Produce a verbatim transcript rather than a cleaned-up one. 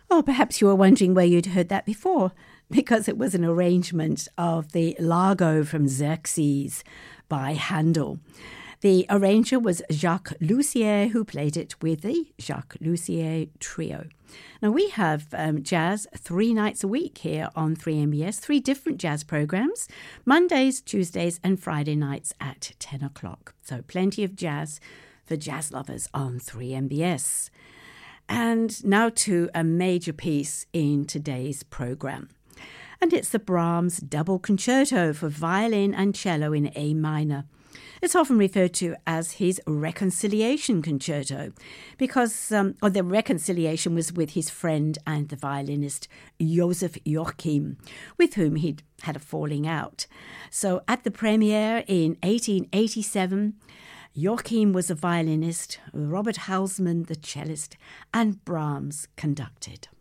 Oh, perhaps you were wondering where you'd heard that before, because it was an arrangement of the Largo from Xerxes by Handel. The arranger was Jacques Lussier, who played it with the Jacques Lussier Trio. Now, we have um, jazz three nights a week here on three M B S, three different jazz programs, Mondays, Tuesdays and Friday nights at ten o'clock. So plenty of jazz for jazz lovers on three M B S. And now to a major piece in today's program. And it's the Brahms Double Concerto for violin and cello in A minor. It's often referred to as his Reconciliation Concerto because um, or the reconciliation was with his friend and the violinist Joseph Joachim, with whom he'd had a falling out. So at the premiere in eighteen eighty-seven, Joachim was a violinist, Robert Hausmann the cellist, and Brahms conducted.